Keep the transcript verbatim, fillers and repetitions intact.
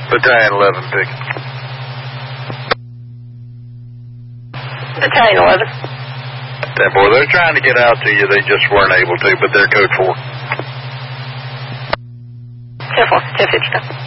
Battalion eleven, pick. Battalion eleven. ten four, they're trying to get out to you. They just weren't able to, but they're code four. ten four, ten fifty.